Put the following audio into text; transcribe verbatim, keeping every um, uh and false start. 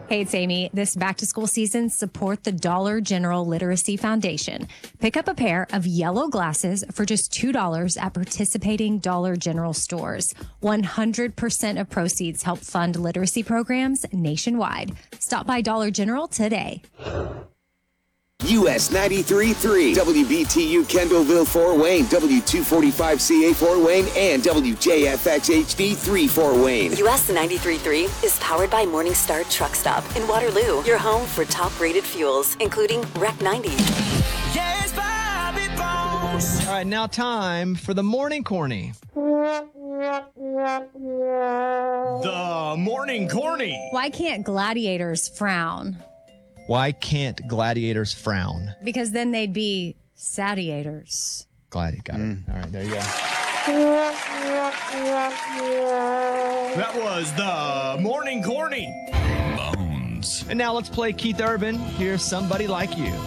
Hey, it's Amy. This back-to-school season, support the Dollar General Literacy Foundation. Pick up a pair of yellow glasses for just two dollars at participating Dollar General stores. one hundred percent of proceeds help fund literacy programs nationwide. Stop by Dollar General today. U S ninety-three point three, W B T U Kendallville, Fort Wayne, W two forty-five C A Fort Wayne, and W J F X H D three Fort Wayne. U S ninety-three point three is powered by Morningstar Truck Stop in Waterloo, your home for top-rated fuels, including R E C ninety. Yes, Bobby Bones. All right, now time for the morning corny. The morning corny. Why can't gladiators frown? Why can't gladiators frown? Because then they'd be satiators. Gladi, got it. All right, there you go. That was the morning corny. And now let's play Keith Urban. Here's Somebody Like You.